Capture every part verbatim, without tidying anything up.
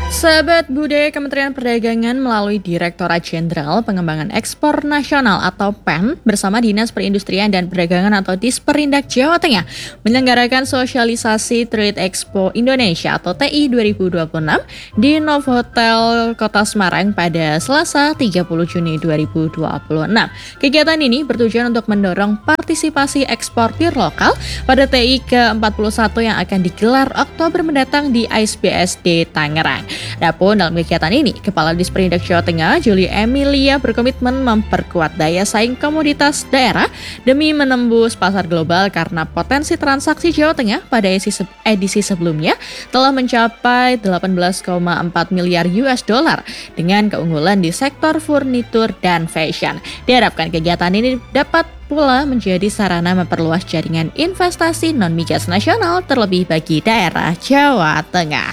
Sahabat Budaya Kementerian Perdagangan melalui Direktorat Jenderal Pengembangan Ekspor Nasional atau P E N bersama Dinas Perindustrian dan Perdagangan atau Disperindak Jawa Tengah menyelenggarakan sosialisasi Trade Expo Indonesia atau T I dua ribu dua puluh enam di Novotel Kota Semarang pada Selasa tiga puluh Juni dua ribu dua puluh enam. Kegiatan ini bertujuan untuk mendorong partisipasi eksportir lokal pada T I ke empat puluh satu yang akan digelar Oktober mendatang di A I S B S D Tangerang. Adapun dalam kegiatan ini, Kepala Disperindak Jawa Tengah, Julie Emilia, berkomitmen memperkuat daya saing komoditas daerah demi menembus pasar global karena potensi transaksi Jawa Tengah pada edisi sebelumnya telah mencapai delapan belas koma empat miliar U S dollar dengan keunggulan di sektor furnitur dan fashion. Diharapkan kegiatan ini dapat pula menjadi sarana memperluas jaringan investasi non-migas nasional terlebih bagi daerah Jawa Tengah.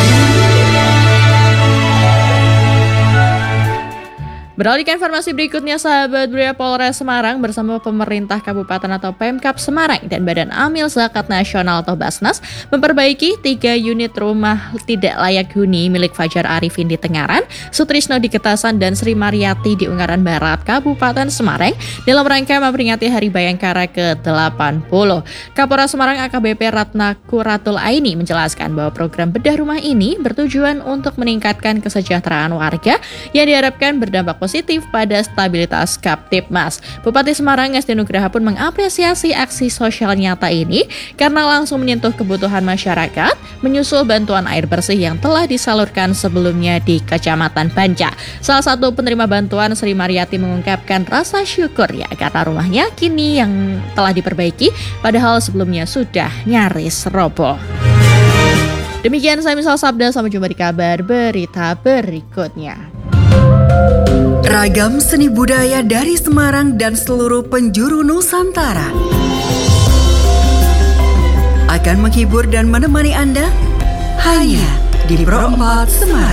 Beralih ke informasi berikutnya, sahabat Budaya, Polres Semarang bersama pemerintah Kabupaten atau Pemkab Semarang dan Badan Amil Zakat Nasional atau Basnas memperbaiki tiga unit rumah tidak layak huni milik Fajar Arifin di Tengaran, Sutrisno di Getasan, dan Sri Mariati di Ungaran Barat, Kabupaten Semarang dalam rangka memperingati Hari Bayangkara ke delapan puluh. Kapolres Semarang A K B P Ratna Kuratul Aini menjelaskan bahwa program bedah rumah ini bertujuan untuk meningkatkan kesejahteraan warga yang diharapkan berdampak positif pada stabilitas Kaptipmas. Bupati Semarang Ngesti Nugraha pun mengapresiasi aksi sosial nyata ini karena langsung menyentuh kebutuhan masyarakat menyusul bantuan air bersih yang telah disalurkan sebelumnya di Kecamatan Banca. Salah satu penerima bantuan, Sri Mariati, mengungkapkan rasa syukur ya karena rumahnya kini yang telah diperbaiki padahal sebelumnya sudah nyaris roboh. Demikian saya Misal Sabda, sampai jumpa di kabar berita berikutnya. Ragam seni budaya dari Semarang dan seluruh penjuru Nusantara akan menghibur dan menemani Anda hanya di Pro empat Semarang.